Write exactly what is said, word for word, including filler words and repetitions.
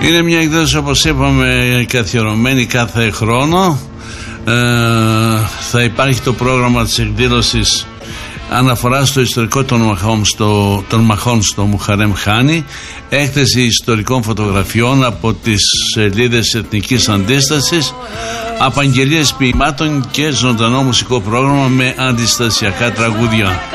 Είναι μια εκδήλωση, όπως είπαμε, καθιερωμένη κάθε χρόνο. Ε, θα υπάρχει το πρόγραμμα της εκδήλωσης αναφορά στο ιστορικό των μαχών στο, των μαχών στο Μουχαρέμ Χάνι, έκθεση ιστορικών φωτογραφιών από τις σελίδες Εθνικής Αντίστασης, απαγγελίες ποιημάτων και ζωντανό μουσικό πρόγραμμα με αντιστασιακά τραγούδια.